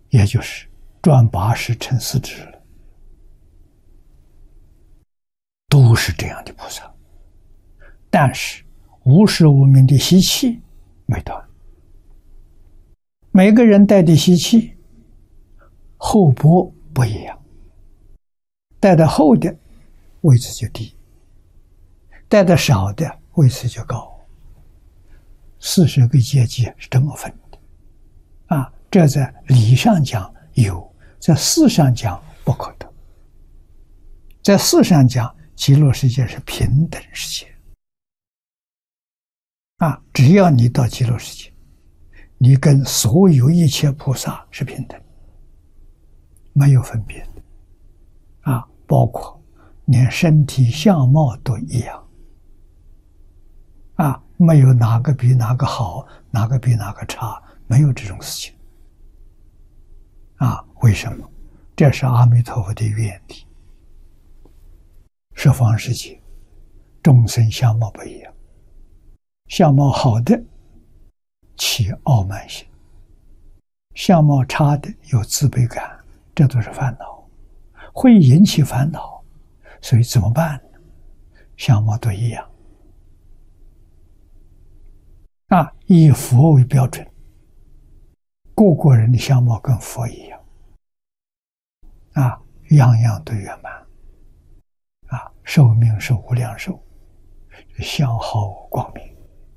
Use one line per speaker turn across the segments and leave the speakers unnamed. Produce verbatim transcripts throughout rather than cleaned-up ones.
也就是转八十成四支了，都是这样的菩萨。但是无始无明的习气没断，每个人带的习气厚薄不一样，带的厚的位置就低，带的少的位置就高。四十个阶级是这么分的啊，这在理上讲有，在事上讲不可得。在事上讲，极乐世界是平等世界啊，只要你到极乐世界，你跟所有一切菩萨是平等，没有分别的啊，包括连身体相貌都一样啊，没有哪个比哪个好，哪个比哪个差，没有这种事情啊。为什么？这是阿弥陀佛的愿力。十方世界众生相貌不一样，相貌好的起傲慢心，相貌差的有自卑感，这都是烦恼，会引起烦恼。所以怎么办呢？相貌都一样啊，以佛为标准，个个人的相貌跟佛一样啊，样样都圆满啊，寿命是无量寿，相好光明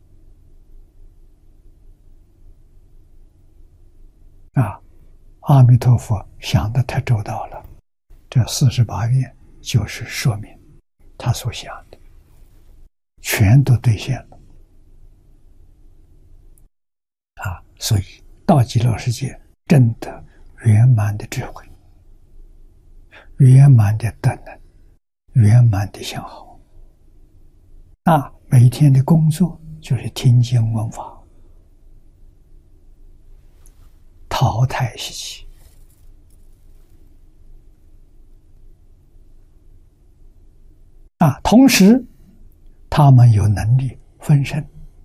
啊。阿弥陀佛想得太周到了，这四十八愿就是说明他所想的全都兑现了啊。所以到极乐世界真的圆满的智慧，圆满的德能，圆满的相好啊。每天的工作就是听经闻法，淘汰习气啊。同时他们有能力分身，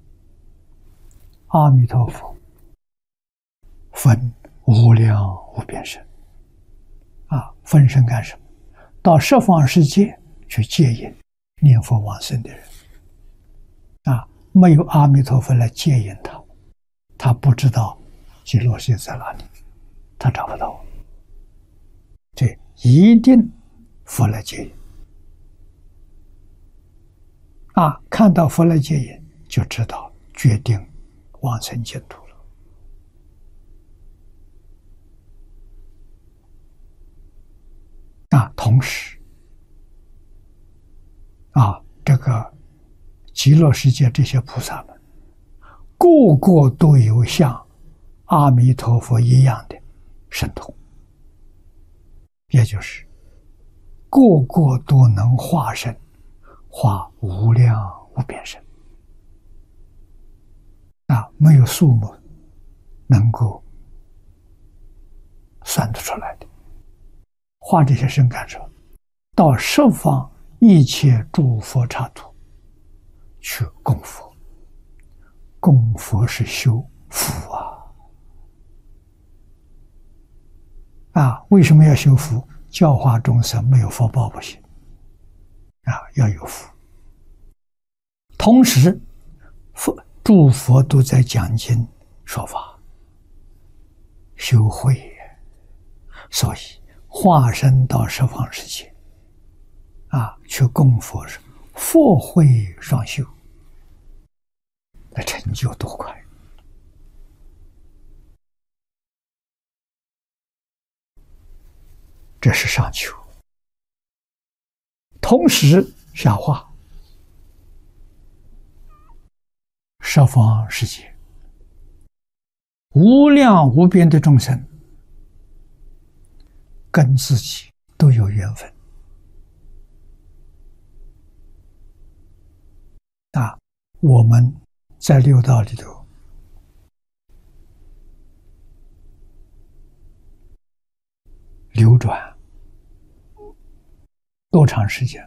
阿弥陀佛分无量无边身啊，分身干什么？到十方世界去接引念佛往生的人啊，没有阿弥陀佛来接引他，他不知道极乐世界在哪里，他找不到，这一定佛来接引啊！看到佛来接引，就知道决定往生净土了啊！同时啊，这个极乐世界这些菩萨们，个个都有像阿弥陀佛一样的神通，也就是个个都能化身，化无量无边身啊，没有数目能够算得出来的。化这些身干什么？到十方一切诸佛刹土去供佛。供佛是修福啊！啊，为什么要修福？教化众生没有福报不行啊，要有福。同时，佛诸佛都在讲经说法，修慧，所以化身到十方世界啊，去供佛是佛慧双修，那成就多快！这是上求，同时下化十方世界无量无边的众生，跟自己都有缘分啊！我们在六道里头流转多长时间？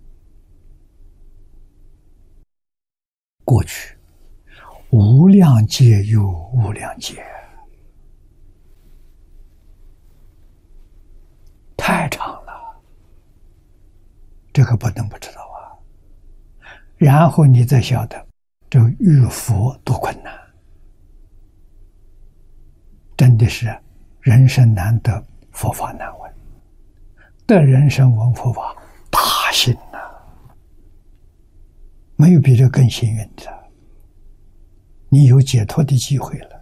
过去无量劫有无量劫然后你再晓得这个遇佛多困难，真的是人生难得，佛法难闻。得人生闻佛法，大幸呐、啊！没有比这更幸运的，你有解脱的机会了。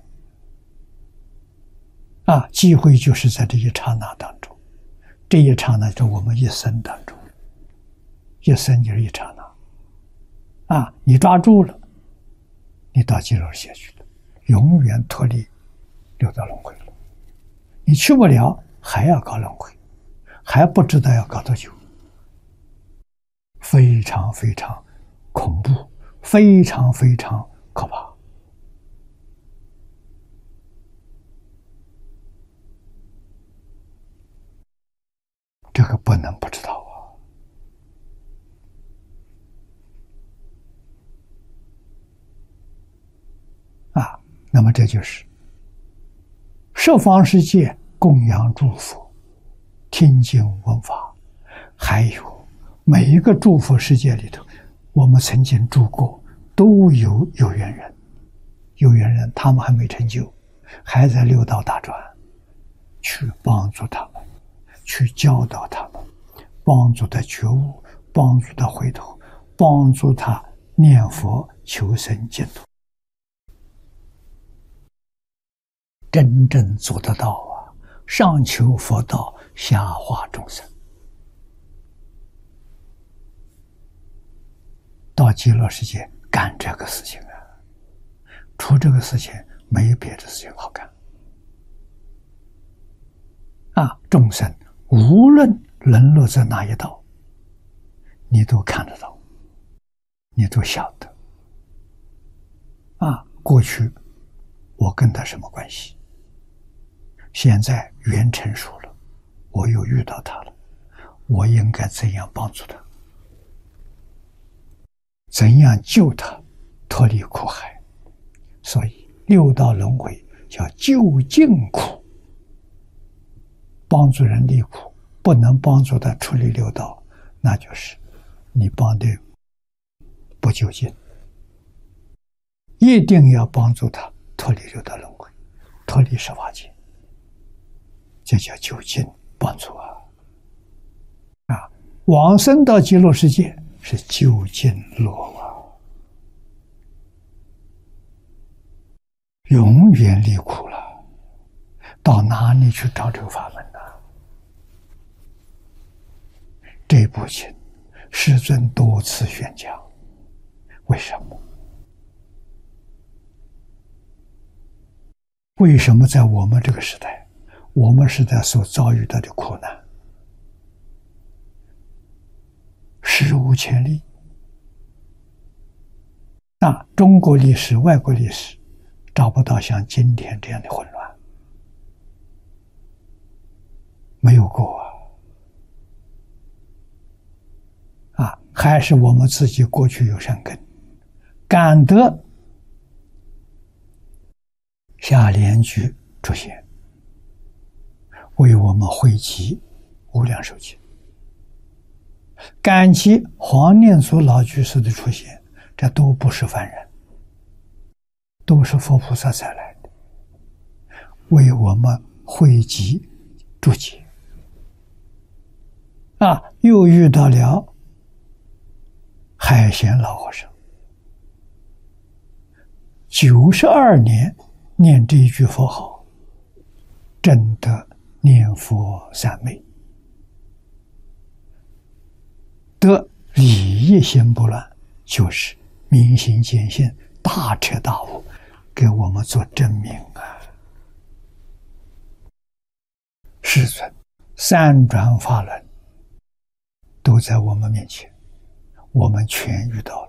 啊，机会就是在这一刹那当中，这一刹那是我们一生当中，一生就是一刹那。啊，你抓住了，你到极乐世界去了，永远脱离六道轮回了。你去不了，还要搞轮回，还不知道要搞多久，非常非常恐怖，非常非常可怕。这个不能不知道啊！啊，那么这就是十方世界供养诸佛，听经闻法，还有每一个诸佛世界里头，我们曾经住过，都有有缘人，有缘人他们还没成就，还在六道打转，去帮助他们，去教导他们，帮助他觉悟，帮助他回头，帮助他念佛求生净土，真正做得到啊！上求佛道，下化众生，到极乐世界干这个事情啊！除这个事情，没有别的事情好干啊！众生无论沦落在哪一道，你都看得到，你都晓得啊！过去我跟他什么关系？现在缘成熟了，我又遇到他了，我应该怎样帮助他？怎样救他脱离苦海？所以六道轮回叫救尽苦，帮助人离苦，不能帮助他出离六道，那就是你帮的不究竟。一定要帮助他脱离六道轮回，脱离十法界，这叫究竟帮助啊！啊，往生到极乐世界是究竟落啊，永远离苦了，到哪里去找这个法门呢？这部经世尊多次宣讲，为什么？为什么在我们这个时代，我们时代所遭遇到的苦难史无前例？那中国历史、外国历史找不到像今天这样的混乱，没有过啊！啊，还是我们自己过去有善根，感得下莲居出现，为我们汇集无量寿经，感其黄念祖老居士的出现，这都不是凡人，都是佛菩萨才来的，为我们汇集注解啊！又遇到了海贤老和尚，九十二年念这一句佛号，证得念佛三昧，得理一心不乱，就是明心见性，大彻大悟，给我们做证明啊！世尊三转法轮都在我们面前，我们全遇到了，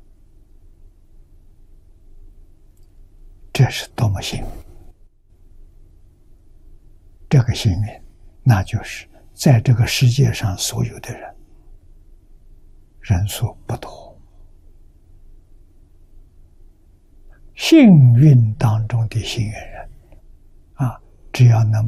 这是多么幸运！这个幸运，那就是在这个世界上所有的人，人数不多，幸运当中的幸运人啊！只要能